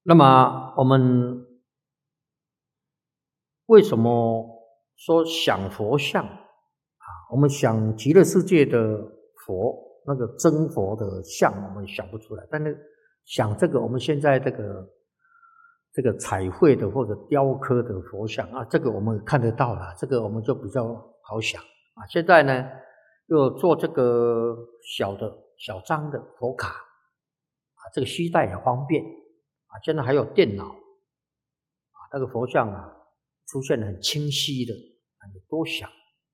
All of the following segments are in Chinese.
那么我们为什么说想佛像我们想极乐世界的佛，那个真佛的像我们想不出来，但是想这个我们现在这个彩绘的或者雕刻的佛像这个我们看得到了，这个我们就比较好想现在呢又做这个小张的佛卡这个携带也方便现在还有电脑那个佛像出现很清晰的你多想。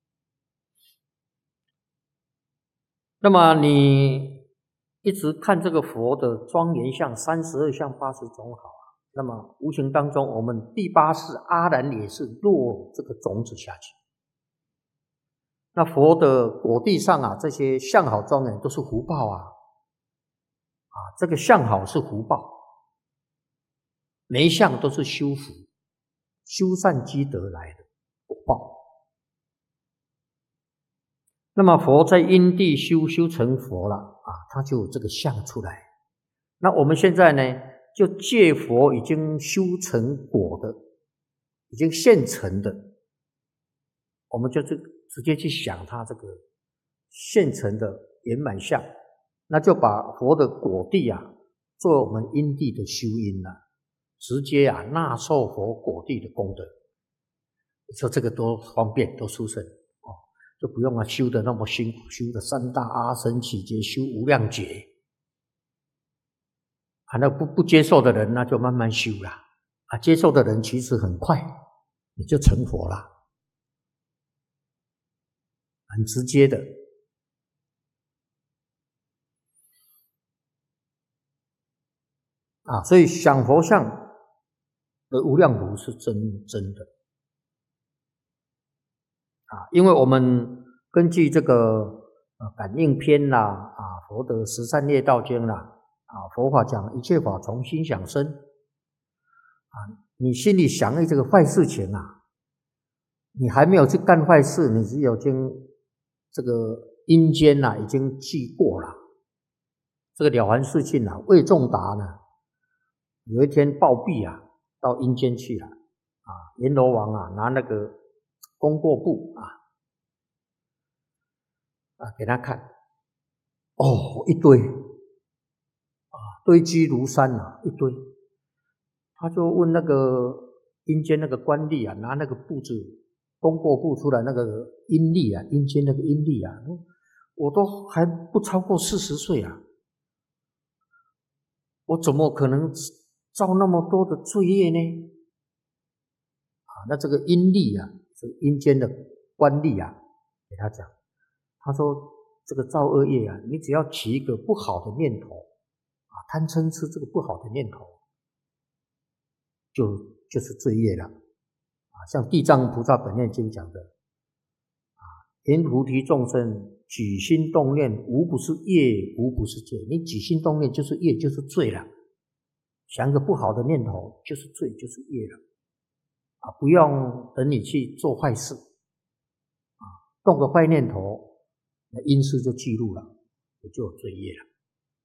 那么你一直看这个佛的庄严相32相80种好那么无形当中我们第8世阿难也是落这个种子下去。那佛的果地上这些相好庄严都是福报这个相好是福报，每一相都是修福修善积德来的果报。那么佛在因地修成佛了他就有这个相出来。那我们现在呢就借佛已经修成果的已经现成的，我们就直接去想他这个现成的圆满相，那就把佛的果地做我们因地的修因直接纳受佛果地的功德。你说这个多方便多殊胜就不用修的那么辛苦，修的3大阿僧祇劫，修无量劫那不接受的人那就慢慢修啦接受的人其实很快你就成佛了，很直接的所以想佛像的无量如是真的因为我们根据这个感应篇佛的十善业道经佛法讲一切法从心想生你心里想这个坏事情你还没有去干坏事，你只有这个阴间已经记过了。这个了凡四训魏仲达呢有一天暴毙到阴间去了阎罗王拿那个功过簿给他看一堆堆积如山一堆。他就问那个阴间那个官吏拿那个簿子功过簿出来，那个阴历阴间那个阴历我都还不超过40岁我怎么可能造那么多的罪业呢那这个阴历这个阴间的官吏给他讲，他说这个造恶业你只要起一个不好的念头贪嗔痴这个不好的念头就是罪业了像地藏菩萨本愿经讲的言菩提众生起心动念无不是业无不是罪，你起心动念就是业就是罪了，想一个不好的念头就是罪就是业了不用等你去做坏事动个坏念头那因事就记录了，也就有罪业了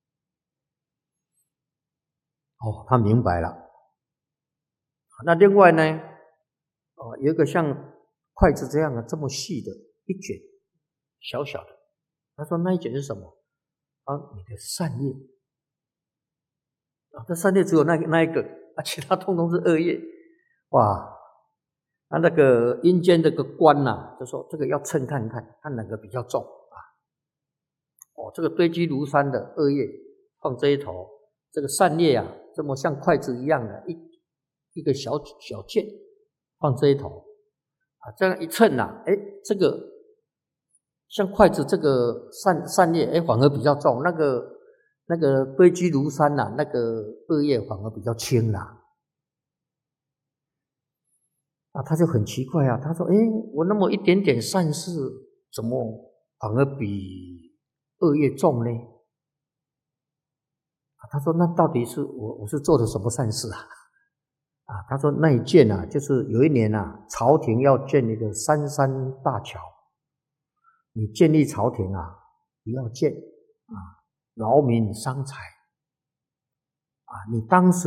他明白了。那另外呢有一个像筷子这样的这么细的一卷小小的，他说那一卷是什么你的善业这善业只有那一个其他通通是恶业哇。那个阴间这个官就说这个要称看哪个比较重这个堆积如山的恶业放这一头，这个善业这么像筷子一样的一个小件放这一头这样一称这个像筷子这个善业反而比较重，那个堆积如山那个恶业反而比较轻他就很奇怪他说我那么一点点善事怎么反而比恶业重呢他说那到底是我是做的什么善事他说那一件就是有一年朝廷要建一个三山大桥，你建立朝廷不要建劳民伤财你当时